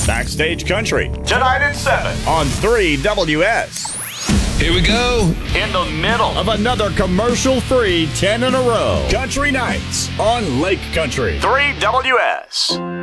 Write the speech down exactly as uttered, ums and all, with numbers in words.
Backstage Country. Tonight at seven. On three W S. Here we go. In the middle of another commercial-free ten in a row. Country Nights on Lake Country. three W S.